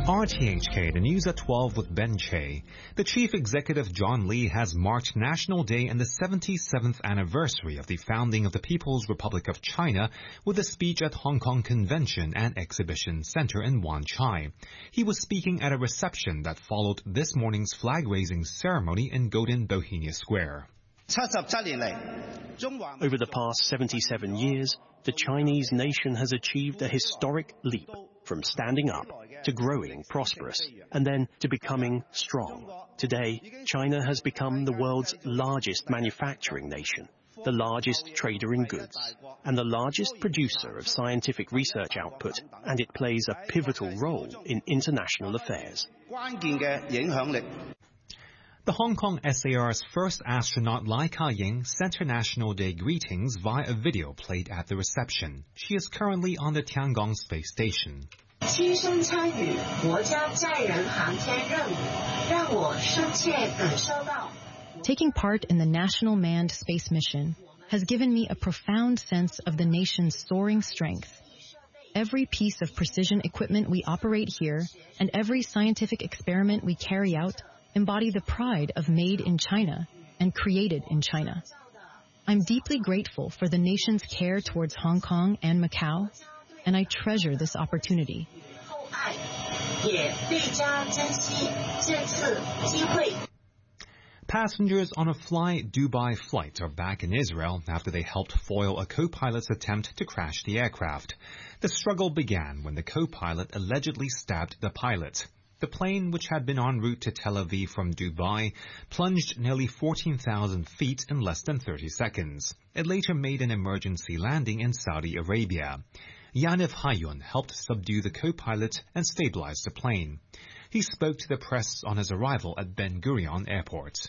RTHK, the news at 12 with Ben Che. The chief executive John Lee has marked National Day and the 77th anniversary of the founding of the People's Republic of China with a speech at Hong Kong Convention and Exhibition Center in Wan Chai. He was speaking at a reception that followed this morning's flag-raising ceremony in Golden Bohemia Square. Over the past 77 years, the Chinese nation has achieved a historic leap from standing up to growing prosperous and then to becoming strong. Today, China has become the world's largest manufacturing nation, the largest trader in goods, and the largest producer of scientific research output, and it plays a pivotal role in international affairs. The Hong Kong SAR's first astronaut Lai Ka-ying sent her National Day greetings via a video played at the reception. She is currently on the Tiangong space station. Taking part in the National Manned Space Mission has given me a profound sense of the nation's soaring strength. Every piece of precision equipment we operate here and every scientific experiment we carry out embody the pride of made in China and created in China. I'm deeply grateful for the nation's care towards Hong Kong and Macau, and I treasure this opportunity. Passengers on a Fly Dubai flight are back in Israel after they helped foil a co-pilot's attempt to crash the aircraft. The struggle began when the co-pilot allegedly stabbed the pilot. The plane, which had been en route to Tel Aviv from Dubai, plunged nearly 14,000 feet in less than 30 seconds. It later made an emergency landing in Saudi Arabia. Yaniv Hayun helped subdue the co-pilot and stabilize the plane. He spoke to the press on his arrival at Ben Gurion Airport.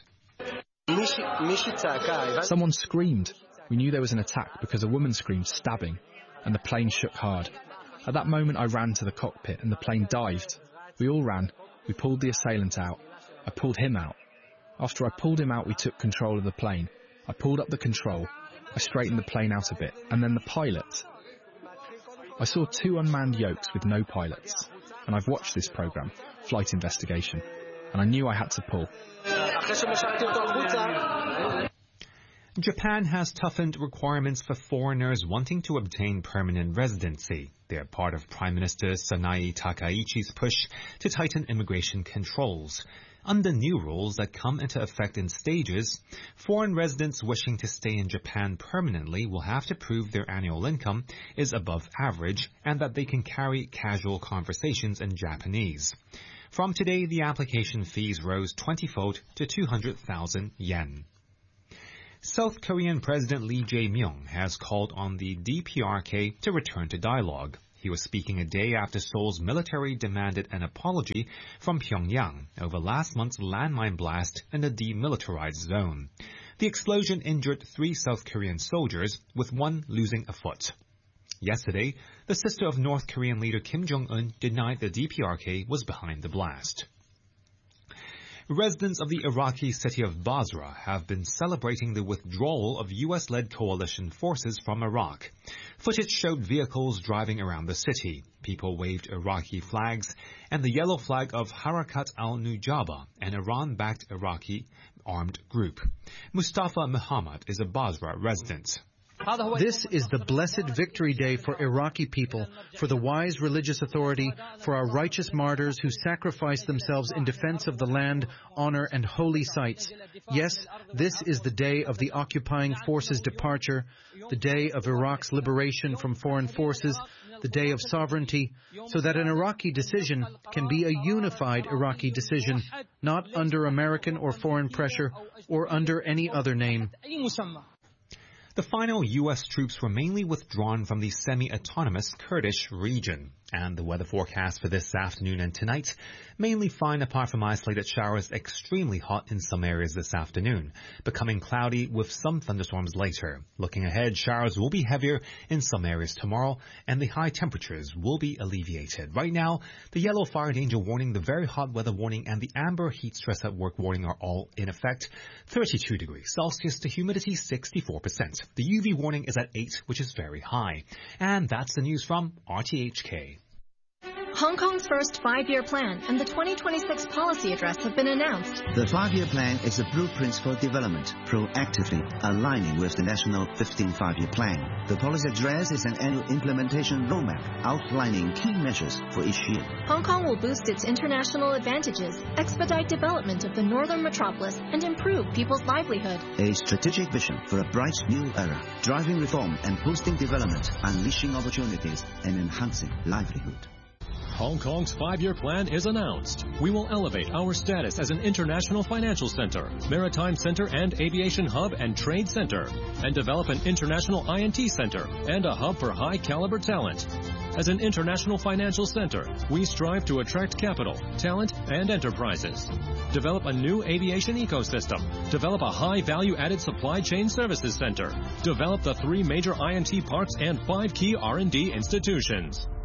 Someone screamed. We knew there was an attack because a woman screamed stabbing, and the plane shook hard. At that moment I ran to the cockpit and the plane dived. We all ran. We pulled the assailant out. I pulled him out. After I pulled him out, we took control of the plane. I pulled up the control. I straightened the plane out a bit. And then the pilot. I saw 2 unmanned yokes with no pilots. And I've watched this program, Flight Investigation. And I knew I had to pull. Japan has toughened requirements for foreigners wanting to obtain permanent residency. They are part of Prime Minister Sanae Takaichi's push to tighten immigration controls. Under new rules that come into effect in stages, foreign residents wishing to stay in Japan permanently will have to prove their annual income is above average and that they can carry casual conversations in Japanese. From today, the application fees rose 20-fold to 200,000 yen. South Korean President Lee Jae-myung has called on the DPRK to return to dialogue. He was speaking a day after Seoul's military demanded an apology from Pyongyang over last month's landmine blast in the demilitarized zone. The explosion injured 3 South Korean soldiers, with 1 losing a foot. Yesterday, the sister of North Korean leader Kim Jong-un denied the DPRK was behind the blast. Residents of the Iraqi city of Basra have been celebrating the withdrawal of U.S.-led coalition forces from Iraq. Footage showed vehicles driving around the city. People waved Iraqi flags and the yellow flag of Harakat al-Nujaba, an Iran-backed Iraqi armed group. Mustafa Muhammad is a Basra resident. This is the blessed victory day for Iraqi people, for the wise religious authority, for our righteous martyrs who sacrificed themselves in defense of the land, honor, and holy sites. Yes, this is the day of the occupying forces' departure, the day of Iraq's liberation from foreign forces, the day of sovereignty, so that an Iraqi decision can be a unified Iraqi decision, not under American or foreign pressure, or under any other name. The final U.S. troops were mainly withdrawn from the semi-autonomous Kurdish region. And the weather forecast for this afternoon and tonight, mainly fine apart from isolated showers, extremely hot in some areas this afternoon, becoming cloudy with some thunderstorms later. Looking ahead, showers will be heavier in some areas tomorrow, and the high temperatures will be alleviated. Right now, the yellow fire danger warning, the very hot weather warning, and the amber heat stress at work warning are all in effect. 32 degrees Celsius, the humidity 64%. The UV warning is at 8, which is very high. And that's the news from RTHK. Hong Kong's first 5-year plan and the 2026 policy address have been announced. The 5-year plan is a blueprint for development, proactively aligning with the national 15th 5-year plan. The policy address is an annual implementation roadmap outlining key measures for each year. Hong Kong will boost its international advantages, expedite development of the northern metropolis, and improve people's livelihood. A strategic vision for a bright new era, driving reform and boosting development, unleashing opportunities and enhancing livelihood. Hong Kong's 5-year plan is announced. We will elevate our status as an international financial center, maritime center and aviation hub and trade center, and develop an international INT center and a hub for high-caliber talent. As an international financial center, we strive to attract capital, talent, and enterprises. Develop a new aviation ecosystem. Develop a high-value-added supply chain services center. Develop the 3 major INT parks and 5 key R&D institutions.